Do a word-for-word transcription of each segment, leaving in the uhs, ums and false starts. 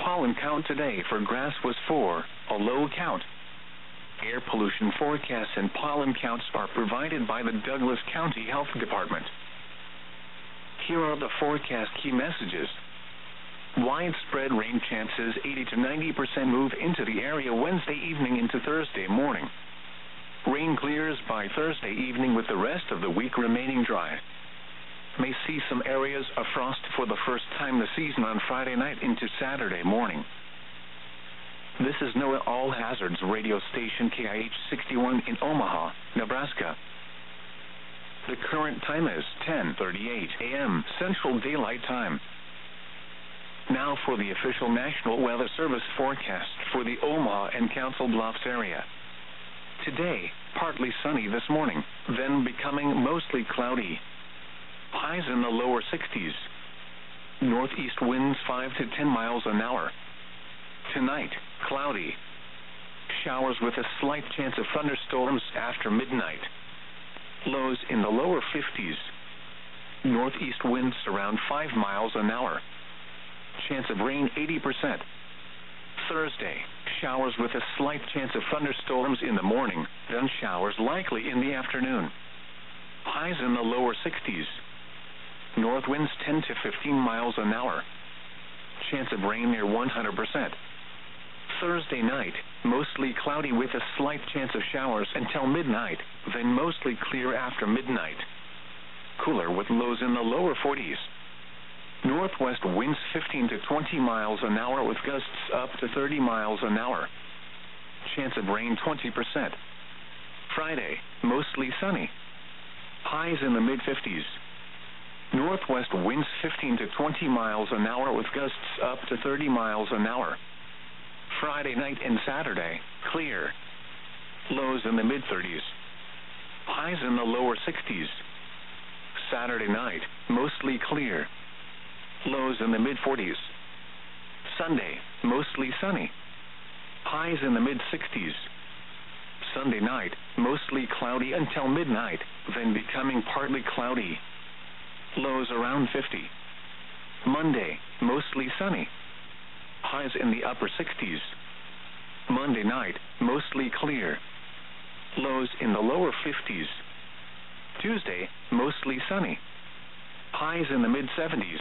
pollen count today for grass was four, a low count. Air pollution forecasts and pollen counts are provided by the Douglas County Health Department. Here are the forecast key messages. Widespread rain chances eighty to ninety percent move into the area Wednesday evening into Thursday morning. Rain clears by Thursday evening with the rest of the week remaining dry. May see some areas of frost for the first time this season on Friday night into Saturday morning. This is NOAA All Hazards radio station K I H sixty-one in Omaha, Nebraska. The current time is ten thirty-eight a m Central Daylight Time. Now for the official National Weather Service forecast for the Omaha and Council Bluffs area. Today, partly sunny this morning, then becoming mostly cloudy. Highs in the lower sixties. Northeast winds five to ten miles an hour. Tonight, cloudy. Showers with a slight chance of thunderstorms after midnight. Lows in the lower fifties. Northeast winds around five miles an hour. Chance of rain eighty percent. Thursday, showers with a slight chance of thunderstorms in the morning, then showers likely in the afternoon. Highs in the lower sixties. North winds ten to fifteen miles an hour. Chance of rain near one hundred percent. Thursday night, mostly cloudy with a slight chance of showers until midnight, then mostly clear after midnight. Cooler with lows in the lower forties. Northwest winds fifteen to twenty miles an hour with gusts up to thirty miles an hour. Chance of rain twenty percent. Friday, mostly sunny. Highs in the mid fifties. Northwest winds fifteen to twenty miles an hour with gusts up to thirty miles an hour. Friday night and Saturday, clear. Lows in the mid thirties. Highs in the lower sixties. Saturday night, mostly clear. Lows in the mid forties. Sunday, mostly sunny. Highs in the mid sixties. Sunday night, mostly cloudy until midnight, then becoming partly cloudy. Lows around fifty. Monday, mostly sunny. Highs in the upper sixties. Monday night, mostly clear. Lows in the lower fifties. Tuesday, mostly sunny. Highs in the mid seventies.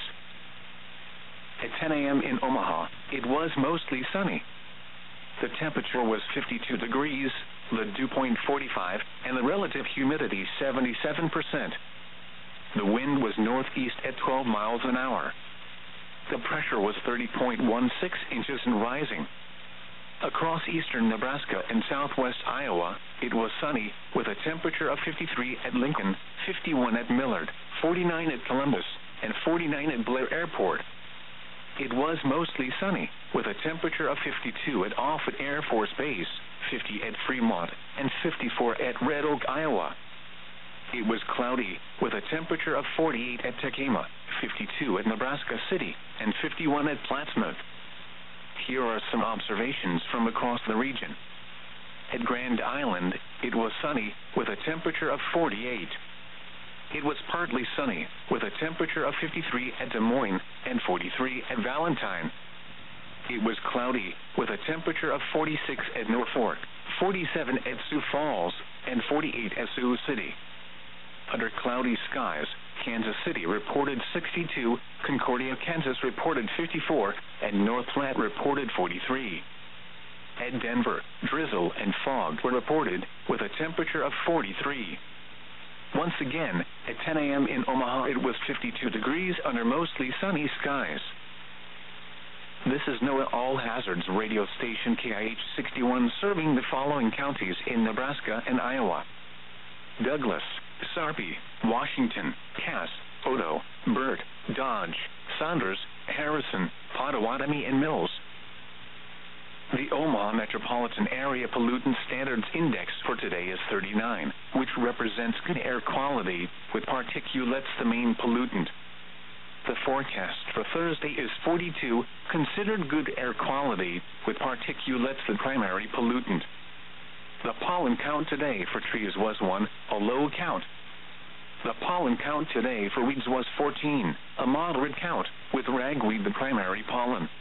At ten a m in Omaha, it was mostly sunny. The temperature was fifty-two degrees, the dew point forty-five, and the relative humidity seventy-seven percent. The wind was northeast at twelve miles an hour. The pressure was thirty point one six inches and rising. Across eastern Nebraska and southwest Iowa, it was sunny, with a temperature of fifty-three at Lincoln, fifty-one at Millard, forty-nine at Columbus, and forty-nine at Blair Airport. It was mostly sunny, with a temperature of fifty-two at Offutt Air Force Base, fifty at Fremont, and fifty-four at Red Oak, Iowa. It was cloudy, with a temperature of forty-eight at Tekamah, fifty-two at Nebraska City, and fifty-one at Plattsmouth. Here are some observations from across the region. At Grand Island, it was sunny, with a temperature of forty-eight. It was partly sunny, with a temperature of fifty-three at Des Moines and forty-three at Valentine. It was cloudy, with a temperature of forty-six at Norfolk, forty-seven at Sioux Falls, and forty-eight at Sioux City. Under cloudy skies, Kansas City reported sixty-two, Concordia, Kansas reported fifty-four, and North Platte reported forty-three. At Denver, drizzle and fog were reported, with a temperature of forty-three. Once again, at ten a m in Omaha it was fifty-two degrees under mostly sunny skies. This is NOAA All Hazards radio station K I H sixty-one serving the following counties in Nebraska and Iowa: Douglas, Sarpy, Washington, Cass, Odo, Burt, Dodge, Saunders, Harrison, Pottawatomie, and Mills. The Omaha Metropolitan Area Pollutant Standards Index for today is thirty-nine, which represents good air quality, with particulates the main pollutant. The forecast for Thursday is forty-two, considered good air quality, with particulates the primary pollutant. The pollen count today for trees was one, a low count. The pollen count today for weeds was fourteen, a moderate count, with ragweed the primary pollen.